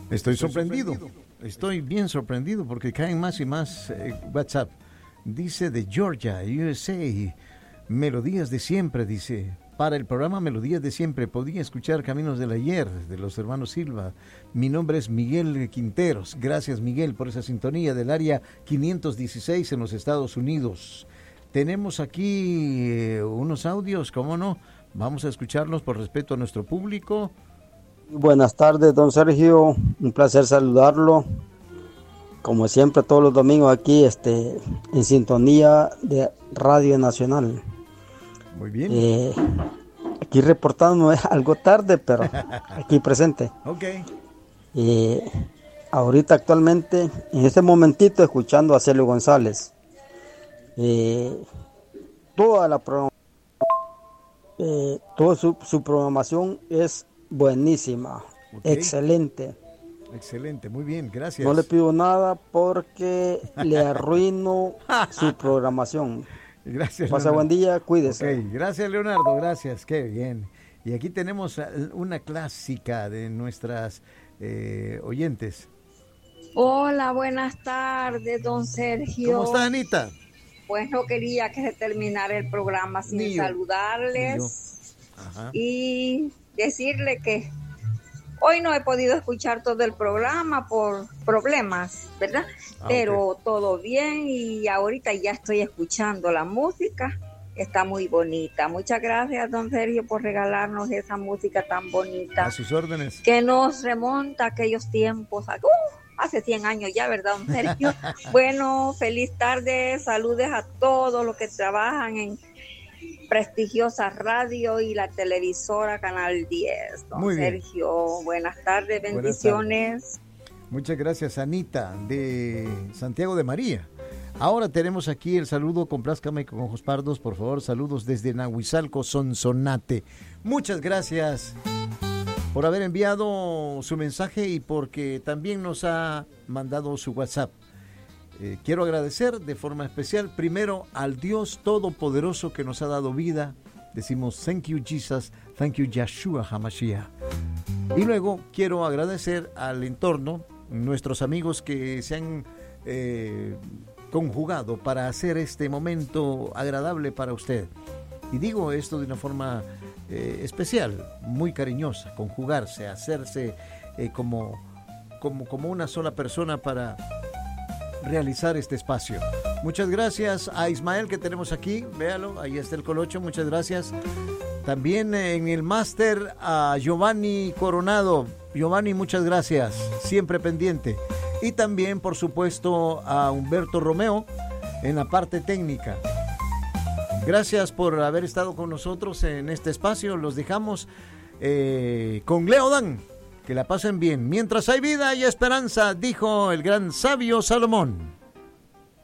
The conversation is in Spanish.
Estoy sorprendido. Estoy bien sorprendido porque caen más y más WhatsApp. Dice de Georgia, USA, Melodías de Siempre, dice. Para el programa Melodías de Siempre podía escuchar Caminos del Ayer de los hermanos Silva. Mi nombre es Miguel Quinteros. Gracias, Miguel, por esa sintonía del área 516 en los Estados Unidos. Tenemos aquí unos audios, ¿cómo no? Vamos a escucharlos por respeto a nuestro público. Buenas tardes, don Sergio. Un placer saludarlo. Como siempre, todos los domingos aquí en sintonía de Radio Nacional. Muy bien. Aquí reportándome algo tarde, pero aquí presente. Ok. Ahorita actualmente, en este momentito, escuchando a Celio González. Toda la toda su programación es buenísima, Okay. Excelente. Excelente, muy bien, gracias. No le pido nada porque le arruino su programación. Gracias. Pasa buen día, cuídese. Okay. Gracias, Leonardo, gracias, qué bien. Y aquí tenemos una clásica de nuestras oyentes. Hola, buenas tardes, don Sergio. ¿Cómo está, Anita? Pues no quería que se terminara el programa sin saludarles y decirle que hoy no he podido escuchar todo el programa por problemas, ¿verdad? Pero todo bien y ahorita ya estoy escuchando la música, está muy bonita. Muchas gracias, don Sergio, por regalarnos esa música tan bonita. A sus órdenes. Que nos remonta a aquellos tiempos, hace 100 años ya, ¿verdad, don Sergio? Bueno, feliz tarde, saludes a todos los que trabajan en prestigiosa radio y la televisora Canal 10. Don Muy bien. Sergio, buenas tardes, bendiciones. Buenas tardes. Muchas gracias, Anita, de Santiago de María. Ahora tenemos aquí el saludo, complázcame con ojos pardos, por favor, saludos desde Nahuizalco, Sonsonate. Muchas gracias por haber enviado su mensaje y porque también nos ha mandado su WhatsApp. Quiero agradecer de forma especial primero al Dios Todopoderoso que nos ha dado vida. Decimos thank you Jesus, thank you Yeshua HaMashiach. Y luego quiero agradecer al entorno, nuestros amigos que se han conjugado para hacer este momento agradable para usted. Y digo esto de una forma especial, muy cariñosa, conjugarse, hacerse como una sola persona para realizar este espacio. Muchas gracias a Ismael que tenemos aquí, véalo, ahí está el colocho, muchas gracias. También en el máster a Giovanni Coronado. Giovanni, muchas gracias, siempre pendiente. Y también, por supuesto, a Humberto Romeo en la parte técnica. Gracias por haber estado con nosotros en este espacio. Los dejamos con Leo Dan. Que la pasen bien. Mientras hay vida hay esperanza, dijo el gran sabio Salomón.